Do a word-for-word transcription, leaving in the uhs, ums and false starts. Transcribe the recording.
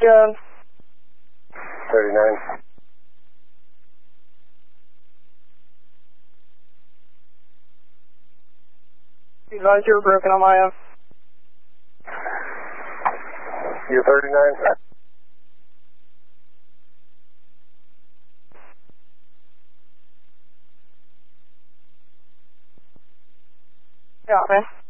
Jones. thirty-nine. Advise you were broken on my end. U thirty-nine. Yeah, man.